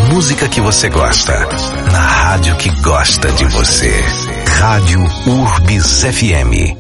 música que você gosta, na rádio que gosta de você. Rádio Urbis FM.